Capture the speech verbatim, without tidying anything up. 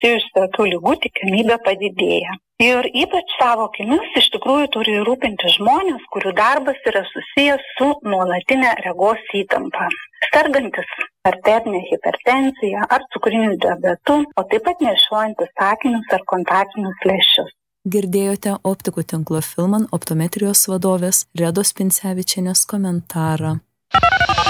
susijusių akių lygų tikimybė padidėja. Ir ypač savo akimis iš tikrųjų turi rūpinti žmonės, kurių darbas yra susijęs su nuolatinė regos įtampa. Sergantis arterinė hipertenzija ar cukriniu diabetu, o taip pat nešiojantis akinius ar kontaktinius lęšius. Girdėjote optikų tinklo Filman optometrijos vadovės Redos Pincevičienės komentarą.